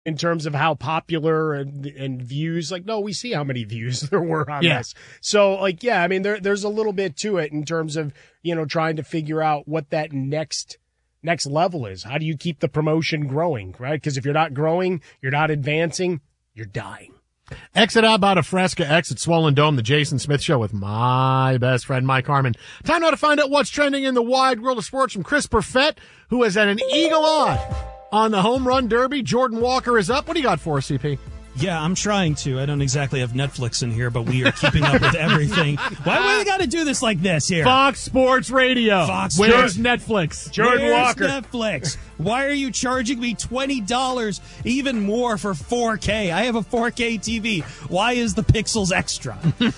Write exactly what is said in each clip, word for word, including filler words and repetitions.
in terms of how popular and, and views. Like, no, we see how many views there were on yeah. this. So, like, yeah, I mean, there, there's a little bit to it in terms of, you know, trying to figure out what that next next level is. How do you keep the promotion growing, right? Because if you're not growing, you're not advancing, you're dying. Exit out about a Fresca, exit Swollen Dome, the Jason Smith Show with my best friend, Mike Harmon. Time now to find out what's trending in the wide world of sports from Chris Perfett, who has had an eagle eye on the home run derby. Jordan Walker is up. What do you got for us, C P? Yeah, I'm trying to. I don't exactly have Netflix in here, but we are keeping up with everything. Why do we got to do this like this here? Fox Sports Radio. Fox Where's Sports. Netflix? Jordan Where's Walker. Netflix? Why are you charging me twenty dollars even more for four K? I have a four K T V. Why is the pixels extra?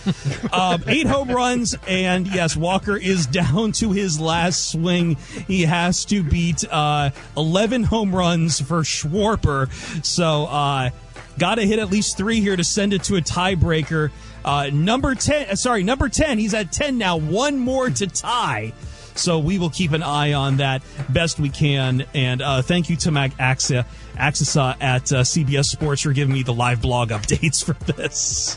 um, eight home runs, and yes, Walker is down to his last swing. He has to beat uh, eleven home runs for Schwarber. So, uh, got to hit at least three here to send it to a tiebreaker. Uh, number ten, sorry, number ten. He's at ten now. One more to tie. So we will keep an eye on that best we can. And uh, thank you to Mac Axa, Axisa at uh, C B S Sports for giving me the live blog updates for this.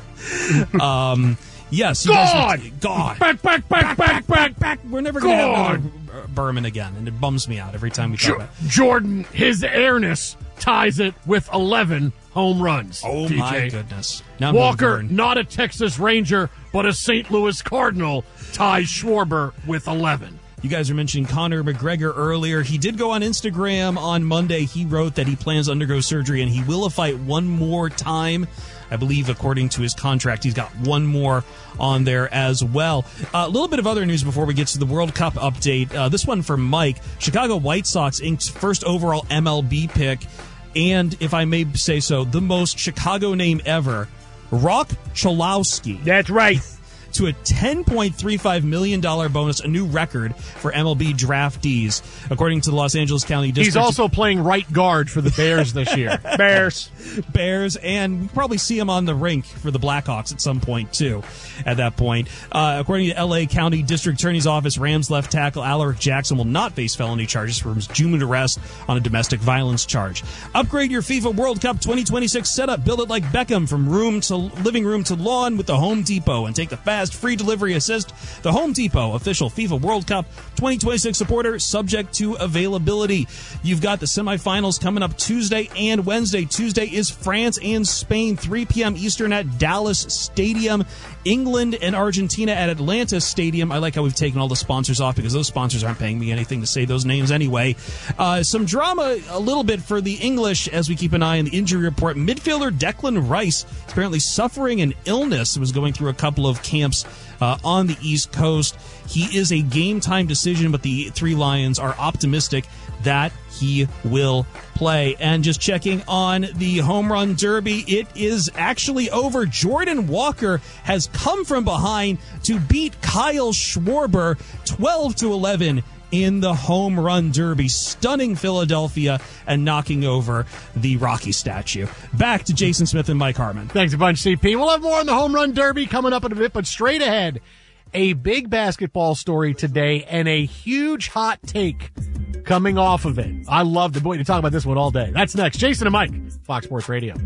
Um, yes, you God! guys. God! Back, back, back, back, back, back. We're never going to have another Berman again, and it bums me out every time we talk Jo- about it. Jordan, his airness ties it with eleven home runs. Oh, T J. my goodness. Now I'm Walker, gonna burn. not a Texas Ranger, but a Saint Louis Cardinal, ties Schwarber with eleven. You guys were mentioning Conor McGregor earlier. He did go on Instagram on Monday. He wrote that he plans to undergo surgery and he will fight one more time. I believe, according to his contract, he's got one more on there as well. Uh, a little bit of other news before we get to the World Cup update. Uh, this one for Mike. Chicago White Sox inked first overall M L B pick, and if I may say so, the most Chicago name ever, Rock Cholowski. That's right. To a ten point three five million dollars bonus, a new record for M L B draftees, according to the Los Angeles County District. He's also playing right guard for the Bears this year. Bears. Bears, and we probably see him on the rink for the Blackhawks at some point, too, at that point. Uh, according to L A County District Attorney's Office, Rams left tackle Alaric Jackson will not face felony charges for his June arrest on a domestic violence charge. Upgrade your FIFA World Cup twenty twenty-six setup. Build it like Beckham from room to living room to lawn with the Home Depot, and take the fast free delivery assist. The Home Depot, official FIFA World Cup twenty twenty-six supporter, subject to availability. You've got the semifinals coming up Tuesday and Wednesday. Tuesday is France and Spain, three p.m. Eastern at Dallas Stadium. England and Argentina at Atlanta Stadium. I like how we've taken all the sponsors off because those sponsors aren't paying me anything to say those names anyway. Uh, some drama a little bit for the English as we keep an eye on the injury report. Midfielder Declan Rice is apparently suffering an illness. Was going through a couple of camps uh, on the East Coast. He is a game-time decision, but the Three Lions are optimistic that he will play. And just checking on the home run derby, it is actually over. Jordan Walker has come from behind to beat Kyle Schwarber twelve to eleven in the home run derby, stunning Philadelphia and knocking over the Rocky statue. Back to Jason Smith and Mike Harmon. Thanks a bunch, C P. We'll have more on the home run derby coming up in a bit, but straight ahead, a big basketball story today and a huge hot take coming off of it. I love the boy to talk about this one all day. That's next. Jason and Mike, Fox Sports Radio.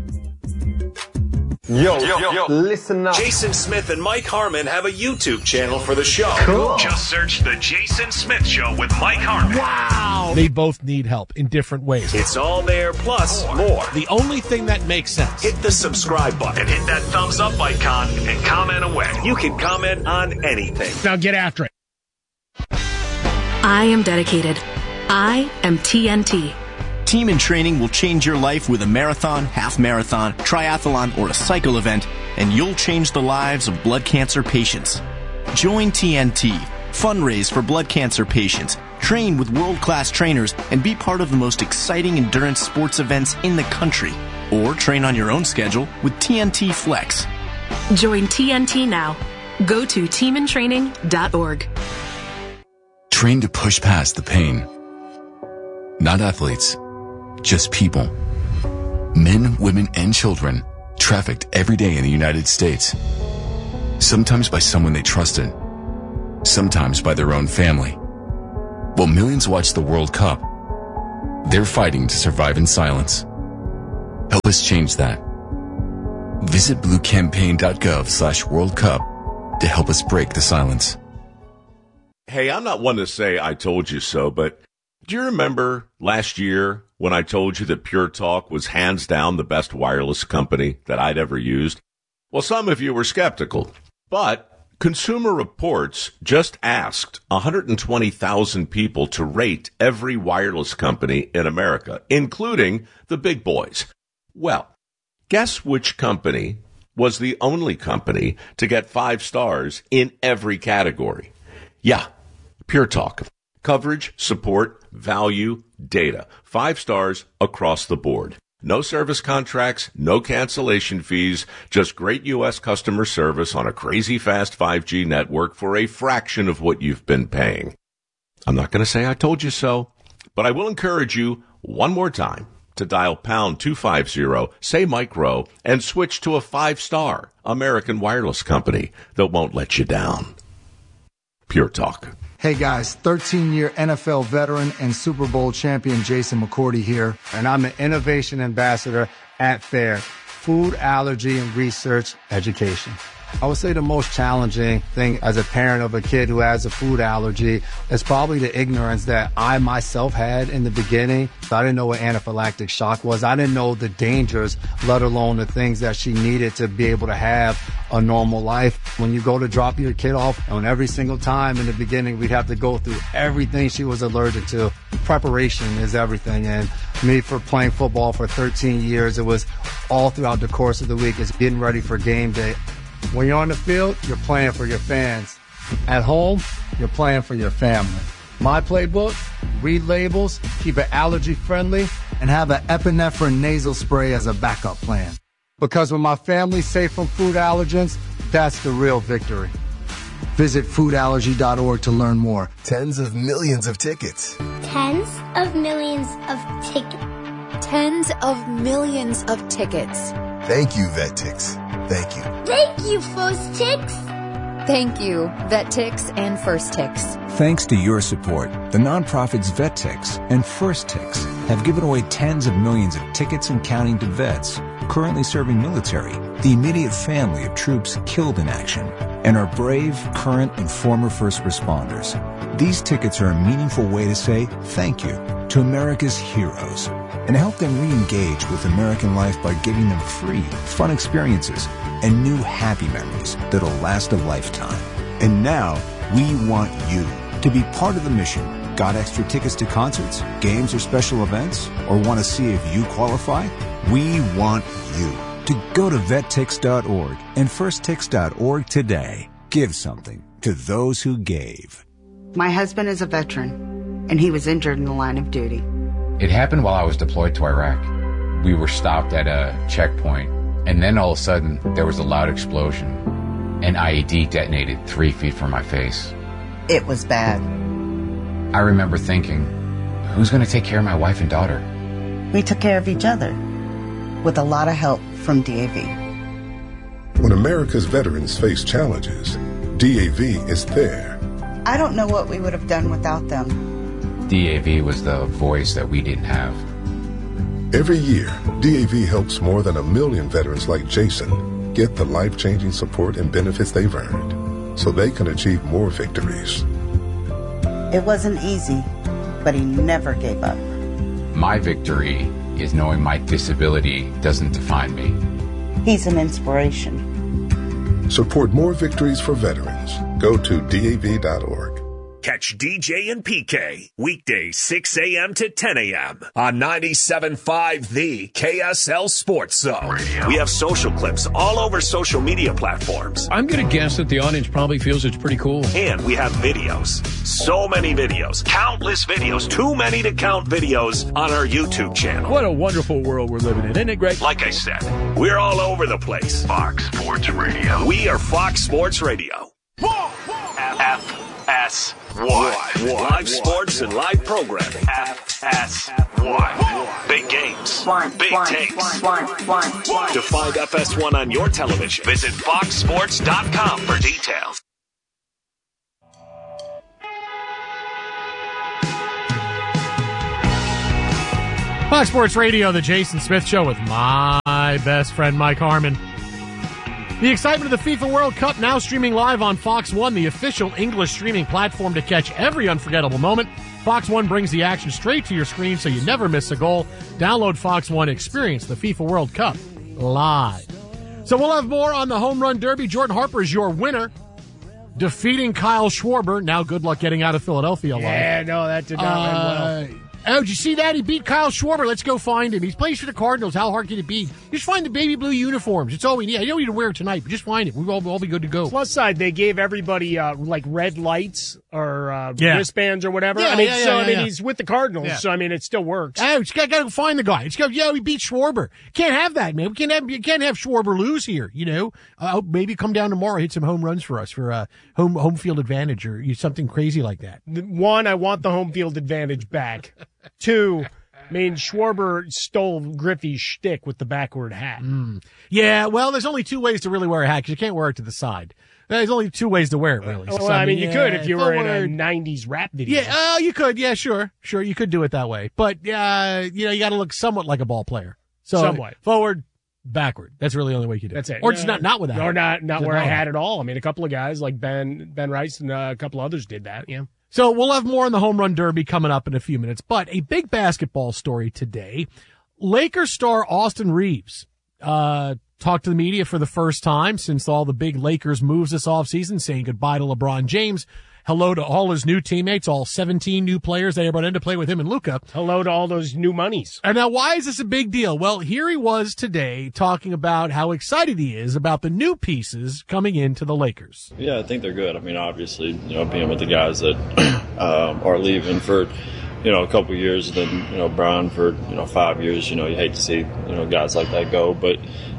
Yo, yo, yo, listen up. Jason Smith and Mike Harmon have a YouTube channel for the show. Cool. Just search The Jason Smith Show with Mike Harmon. Wow. They both need help in different ways. It's all there, plus more. The only thing that makes sense. Hit the subscribe button, hit that thumbs up icon, and comment away. You can comment on anything. Now get after it. I am dedicated. I am T N T. Team in Training will change your life with a marathon, half marathon, triathlon, or a cycle event, and you'll change the lives of blood cancer patients. Join T N T, fundraise for blood cancer patients, train with world-class trainers, and be part of the most exciting endurance sports events in the country. Or train on your own schedule with T N T Flex. Join T N T now. Go to team in training dot org. Train to push past the pain. Not athletes. Just people. Men, women, and children trafficked every day in the United States. Sometimes by someone they trusted. Sometimes by their own family. While millions watch the World Cup, they're fighting to survive in silence. Help us change that. Visit bluecampaign.gov slash World Cup to help us break the silence. Hey, I'm not one to say I told you so, but do you remember last year when I told you that Pure Talk was hands down the best wireless company that I'd ever used? Well, some of you were skeptical, but Consumer Reports just asked one hundred twenty thousand people to rate every wireless company in America, including the big boys. Well, guess which company was the only company to get five stars in every category? Yeah, Pure Talk. Coverage, support, value, data. Five stars across the board. No service contracts, no cancellation fees, just great U S customer service on a crazy fast five G network for a fraction of what you've been paying. I'm not going to say I told you so, but I will encourage you one more time to dial pound two fifty, say Mike Rowe, and switch to a five-star American wireless company that won't let you down. Pure Talk. Hey guys, thirteen-year N F L veteran and Super Bowl champion Jason McCourty here, and I'm an innovation ambassador at FAIR, Food Allergy and Research Education. I would say the most challenging thing as a parent of a kid who has a food allergy is probably the ignorance that I myself had in the beginning. I didn't know what anaphylactic shock was. I didn't know the dangers, let alone the things that she needed to be able to have a normal life. When you go to drop your kid off, and every single time in the beginning, we'd have to go through everything she was allergic to. Preparation is everything. And me, for playing football for thirteen years, it was all throughout the course of the week. It's getting ready for game day. When you're on the field, you're playing for your fans. At home, you're playing for your family. My playbook, read labels, keep it allergy friendly, and have an epinephrine nasal spray as a backup plan. Because when my family's safe from food allergens, that's the real victory. Visit food allergy dot org to learn more. Tens of millions of tickets. Tens of millions of tickets. Tens of millions of tickets. Thank you, VetTix. Thank you. Thank you, First Tix. Thank you, VetTix and First Tix. Thanks to your support, the nonprofits VetTix and First Tix have given away tens of millions of tickets and counting to vets currently serving military, the immediate family of troops killed in action, and our brave, current, and former first responders. These tickets are a meaningful way to say thank you to America's heroes and help them re-engage with American life by giving them free, fun experiences and new happy memories that'll last a lifetime. And now, we want you to be part of the mission. Got extra tickets to concerts, games, or special events? Or want to see if you qualify? We want you to go to vet tix dot org and first tix dot org today. Give something to those who gave. My husband is a veteran, and he was injured in the line of duty. It happened while I was deployed to Iraq. We were stopped at a checkpoint, and then all of a sudden, there was a loud explosion. An I E D detonated three feet from my face. It was bad. I remember thinking, who's going to take care of my wife and daughter? We took care of each other, with a lot of help from D A V. When America's veterans face challenges, D A V is there. I don't know what we would have done without them. D A V was the voice that we didn't have. Every year, D A V helps more than a million veterans like Jason get the life-changing support and benefits they've earned so they can achieve more victories. It wasn't easy, but he never gave up. My victory is knowing my disability doesn't define me. He's an inspiration. Support more victories for veterans. Go to D A V dot org. Catch D J and P K weekdays six a.m. to ten a.m. on ninety-seven point five The K S L Sports Zone. Radio. We have social clips all over social media platforms. I'm going to guess that the audience probably feels it's pretty cool. And we have videos. So many videos. Countless videos. Too many to count videos on our YouTube channel. What a wonderful world we're living in. Isn't it great? Like I said, we're all over the place. Fox Sports Radio. We are Fox Sports Radio. F S one. Live sports and live programming. F S one. Big games. Big takes. To find F S one on your television, visit fox sports dot com for details. Fox Sports Radio, the Jason Smith Show with my best friend Mike Harmon. The excitement of the FIFA World Cup now streaming live on Fox One, the official English streaming platform to catch every unforgettable moment. Fox One brings the action straight to your screen so you never miss a goal. Download Fox One, experience the FIFA World Cup live. So we'll have more on the Home Run Derby. Jordan Harper is your winner, defeating Kyle Schwarber. Now good luck getting out of Philadelphia alive. Yeah, no, that did not end well. Uh, Oh, did you see that? He beat Kyle Schwarber. Let's go find him. He's playing for the Cardinals. How hard can it be? Just find the baby blue uniforms. It's all we need. I don't need to wear it tonight, but just find it. We'll all, we'll all be good to go. Plus side, they gave everybody uh, like red lights or uh, Yeah. wristbands or whatever. Yeah, I mean, yeah, yeah, so I yeah, mean, yeah. he's with the Cardinals, Yeah. so I mean, it still works. Oh, you got to find the guy. It's go, yeah, we beat Schwarber. Can't have that, man. We can't have you can't have Schwarber lose here. You know, uh, maybe come down tomorrow, hit some home runs for us for uh, home home field advantage or you something crazy like that. One, I want the home field advantage back. Two, I mean, Schwarber stole Griffey's shtick with the backward hat. Mm. Yeah, well, there's only two ways to really wear a hat because you can't wear it to the side. There's only two ways to wear it, really. Well, So, I mean, you yeah, could if you were in a forward. nineties rap video. Yeah, oh, you could. Yeah, sure. Sure, you could do it that way. But, uh, you know, you got to look somewhat like a ball player. So, Somewhat. forward, backward. That's really the only way you can do it. That's it. Or just Yeah. not, not with that. Or not, not Just where I not. had it all. I mean, a couple of guys like Ben, Ben Rice and uh, a couple others did that. Yeah. So we'll have more on the home run derby coming up in a few minutes. But a big basketball story today. Lakers star Austin Reeves uh, talked to the media for the first time since all the big Lakers moves this offseason, saying goodbye to LeBron James. Hello to all his new teammates, all seventeen new players that are brought in to play with him and Luka. Hello to all those new monies. And now, why is this a big deal? Well, here he was today talking about how excited he is about the new pieces coming into the Lakers. Yeah, I think they're good. I mean, obviously, you know, being with the guys that um, are leaving for, you know, a couple of years, then, you know, Brown for, you know, five years, you know, you hate to see, you know, guys like that go. But,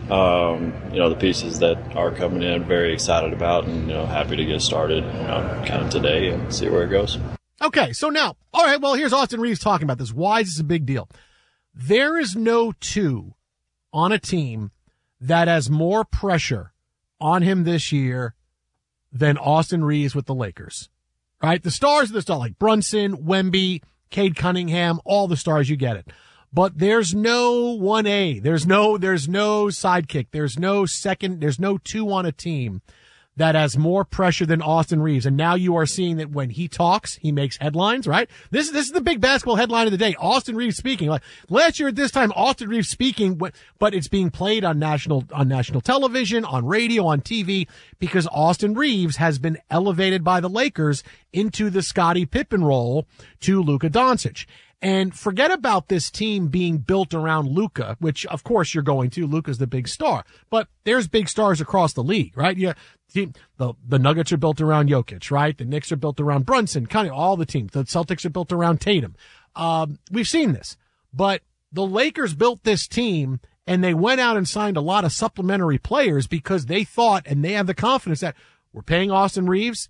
um, you know, the pieces that are coming in, very excited about and, you know, happy to get started, you know, kind of today and see where it goes. Okay, so now, all right, well, here's Austin Reeves talking about this. Why is this a big deal? There is no two on a team that has more pressure on him this year than Austin Reeves with the Lakers. Right? The stars are the stars, like Brunson, Wemby, Cade Cunningham, all the stars, you get it. But there's no one A. There's no, there's no sidekick. There's no second, there's no two on a team that has more pressure than Austin Reeves. And now you are seeing that when he talks, he makes headlines, right? This, this is the big basketball headline of the day. Austin Reeves speaking. Like last year at this time, Austin Reeves speaking, but it's being played on national, on national television, on radio, on T V, because Austin Reeves has been elevated by the Lakers into the Scottie Pippen role to Luka Doncic. And forget about this team being built around Luka, which of course you're going to. Luka's the big star, but there's big stars across the league, right? Yeah. Team, the, the Nuggets are built around Jokic, right? The Knicks are built around Brunson, kind of all the teams. The Celtics are built around Tatum. Um, we've seen this, but the Lakers built this team and they went out and signed a lot of supplementary players because they thought, and they have the confidence that we're paying Austin Reeves.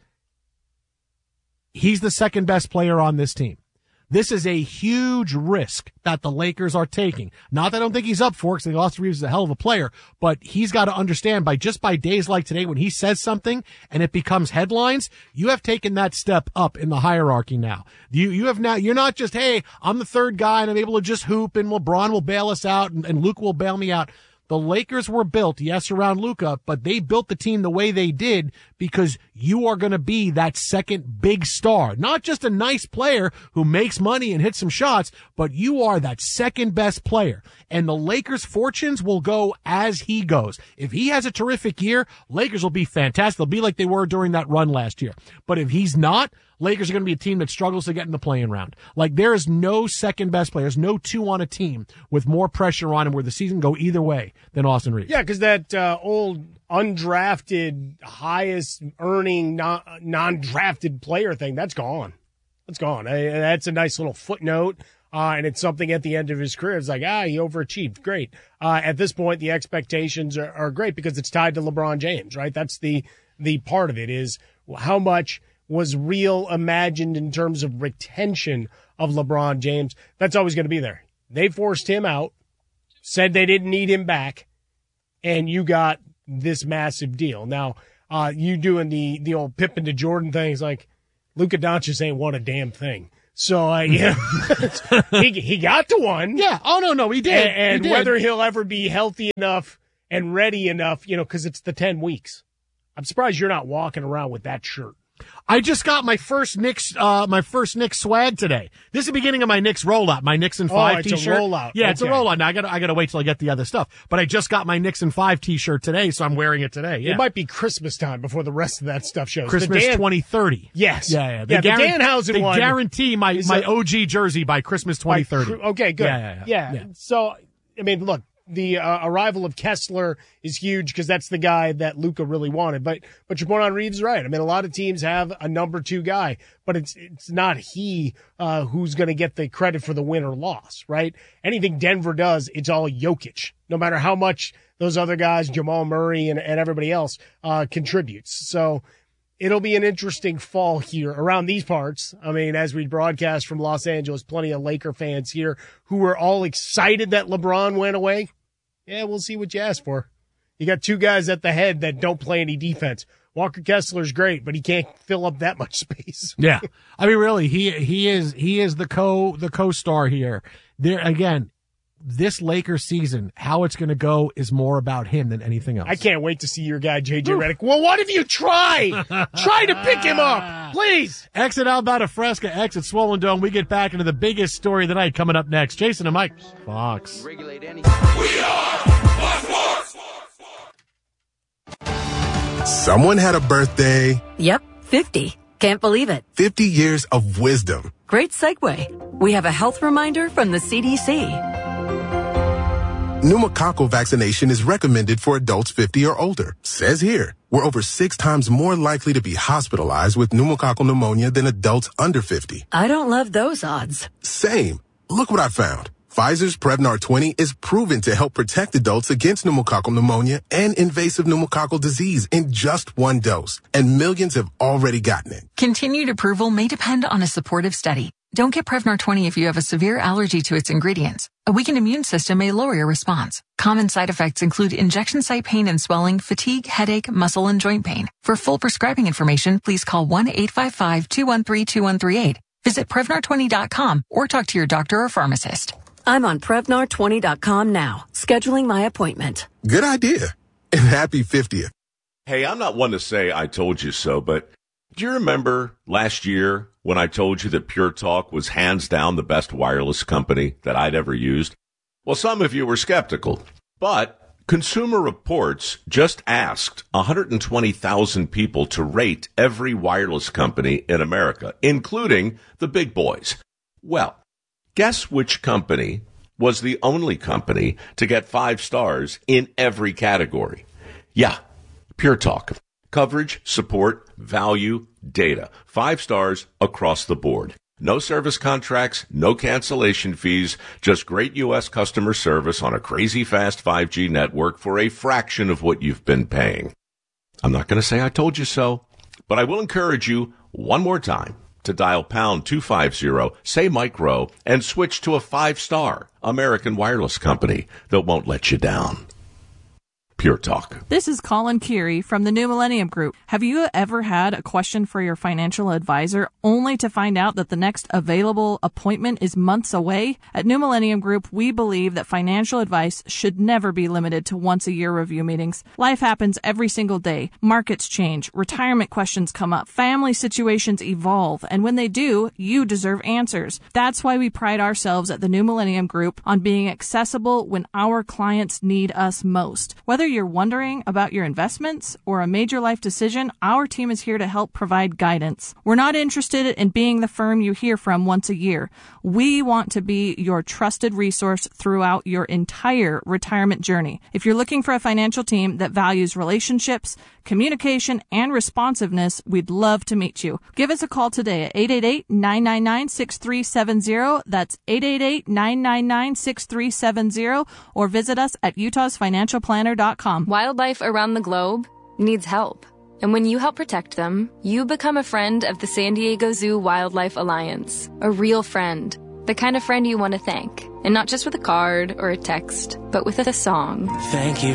He's the second best player on this team. This is a huge risk that the Lakers are taking. Not that I don't think he's up for it, because Austin Reeves is a hell of a player, but he's got to understand by just by days like today when he says something and it becomes headlines, you have taken that step up in the hierarchy now. You, you have now, you're not just, hey, I'm the third guy and I'm able to just hoop and LeBron will bail us out and, and Luke will bail me out. The Lakers were built, yes, around Luka, but they built the team the way they did because you are going to be that second big star. Not just a nice player who makes money and hits some shots, but you are that second best player. And the Lakers' fortunes will go as he goes. If he has a terrific year, Lakers will be fantastic. They'll be like they were during that run last year. But if he's not, Lakers are going to be a team that struggles to get in the play-in round. Like, there is no second best player. There's no two on a team with more pressure on him where the season go either way than Austin Reeves. Yeah, because that uh, old undrafted, highest earning, non- non-drafted player thing, that's gone. That's gone. I, that's a nice little footnote, uh, and it's something at the end of his career. It's like, ah, he overachieved. Great. Uh, at this point, the expectations are, are great because it's tied to LeBron James, right? That's the the part of it is how much was real imagined in terms of retention of LeBron James. That's always going to be there. They forced him out, said they didn't need him back, and you got this massive deal. Now, uh, you doing the, the old Pippen to Jordan things like Luka Doncic ain't won a damn thing. So, uh, yeah, he, he got to one. Yeah. Oh, no, no, he did. And, and he did. whether he'll ever be healthy enough and ready enough, you know, because it's the ten weeks. I'm surprised you're not walking around with that shirt. I just got my first Knicks, uh, my first Knicks swag today. This is the beginning of my Knicks rollout, my Knicks and Five oh, it's t-shirt. a rollout. Yeah, okay. it's a rollout. Now I gotta, I gotta wait till I get the other stuff. But I just got my Knicks and Five t-shirt today, so I'm wearing it today. Yeah. It might be Christmas time before the rest of that stuff shows. Christmas Dan, twenty thirty. Yes. Yeah, yeah. They yeah, guarantee, the Danhausen they one. guarantee my, my a, O G jersey by Christmas twenty thirty. By, okay, good. Yeah, yeah, yeah. yeah. yeah. So, I mean, look. The uh, arrival of Kessler is huge because that's the guy that Luka really wanted. But but your point on Reeves is right. I mean, a lot of teams have a number two guy, but it's it's not he uh, who's going to get the credit for the win or loss, right? Anything Denver does, it's all Jokic, no matter how much those other guys, Jamal Murray and, and everybody else, uh, contributes. So it'll be an interesting fall here around these parts. I mean, as we broadcast from Los Angeles, plenty of Laker fans here who were all excited that LeBron went away. Yeah, we'll see what you ask for. You got two guys at the head that don't play any defense. Walker Kessler's great, but he can't fill up that much space. Yeah. I mean, really, he, he is, he is the co, the co-star here. There, again, this Lakers season, how it's going to go is more about him than anything else. I can't wait to see your guy, J J Redick. Well, what if you try? Try to pick him up, please. Exit Alberta Fresca, exit Swollen Dome. We get back into the biggest story of the night coming up next. Jason and Mike, Fox. We are Fox Sports. Someone had a birthday. Yep, fifty. Can't believe it. fifty years of wisdom. Great segue. We have a health reminder from the C D C. Pneumococcal vaccination is recommended for adults fifty or older. Says here, we're over six times more likely to be hospitalized with pneumococcal pneumonia than adults under fifty. I don't love those odds. Same. Look what I found. Pfizer's Prevnar twenty is proven to help protect adults against pneumococcal pneumonia and invasive pneumococcal disease in just one dose. And millions have already gotten it. Continued approval may depend on a supportive study. Don't get Prevnar twenty if you have a severe allergy to its ingredients. A weakened immune system may lower your response. Common side effects include injection site pain and swelling, fatigue, headache, muscle, and joint pain. For full prescribing information, please call one eight five five, two one three, two one three eight. Visit Prevnar twenty dot com or talk to your doctor or pharmacist. I'm on Prevnar twenty dot com now, scheduling my appointment. Good idea. And happy fiftieth. Hey, I'm not one to say I told you so, but do you remember last year when I told you that Pure Talk was hands down the best wireless company that I'd ever used? Well, some of you were skeptical, but Consumer Reports just asked one hundred twenty thousand people to rate every wireless company in America, including the big boys. Well, guess which company was the only company to get five stars in every category? Yeah, Pure Talk. Coverage, support, value, data. Five stars across the board. No service contracts, no cancellation fees, just great U S customer service on a crazy fast five G network for a fraction of what you've been paying. I'm not going to say I told you so, but I will encourage you one more time to dial pound two fifty, say micro, and switch to a five-star American wireless company that won't let you down. Pure Talk. This is Colin Curie from the New Millennium Group. Have you ever had a question for your financial advisor only to find out that the next available appointment is months away? At New Millennium Group, we believe that financial advice should never be limited to once-a-year review meetings. Life happens every single day. Markets change. Retirement questions come up. Family situations evolve. And when they do, you deserve answers. That's why we pride ourselves at the New Millennium Group on being accessible when our clients need us most. Whether you're wondering about your investments or a major life decision, our team is here to help provide guidance. We're not interested in being the firm you hear from once a year. We want to be your trusted resource throughout your entire retirement journey. If you're looking for a financial team that values relationships, communication, and responsiveness, we'd love to meet you. Give us a call today at eight eight eight, nine nine nine, six three seven zero. That's eight eight eight, nine nine nine, six three seven zero, or visit us at utahs financial planner dot com. Wildlife around the globe needs help. And when you help protect them, you become a friend of the San Diego Zoo Wildlife Alliance. A real friend. The kind of friend you want to thank. And not just with a card or a text, but with a song. Thank you